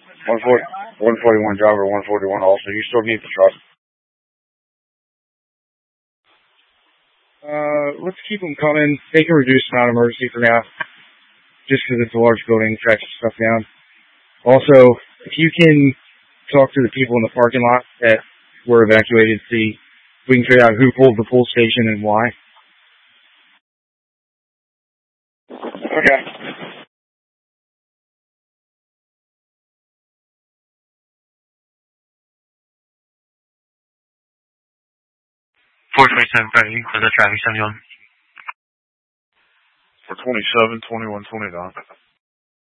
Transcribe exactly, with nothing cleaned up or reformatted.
one forty, one forty-one driver, one forty-one also. You still need the truck. Uh, let's keep them coming. They can reduce the amount of emergency for now, just because it's a large building, tracks stuff down. Also, if you can talk to the people in the parking lot that were evacuated, see if we can figure out who pulled the pull station and why. Okay. four twenty-seven, Friday, for the traffic seventy-one. For twenty-seven, twenty-one, twenty-nine.